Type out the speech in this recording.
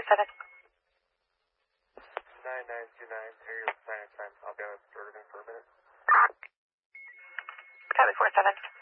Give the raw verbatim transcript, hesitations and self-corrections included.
seven. nine nine two nine, area sign time. I'll be on a third in for a minute. Copy four seven.